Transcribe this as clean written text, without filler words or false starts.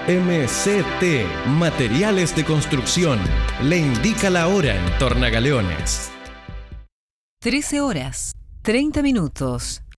MCT Materiales de Construcción le indica la hora en Tornagaleones. 13 horas, 30 minutos.